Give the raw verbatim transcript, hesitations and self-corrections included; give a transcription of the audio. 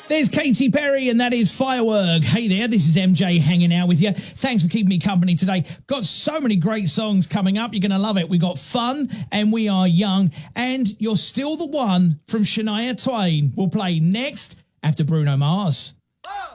There's Katy Perry, and that is Firework. Hey there, this is M J hanging out with you. Thanks for keeping me company today. Got so many great songs coming up. You're going to love it. We got Fun and We Are Young, and You're Still the One from Shania Twain. We'll play next after Bruno Mars. Oh.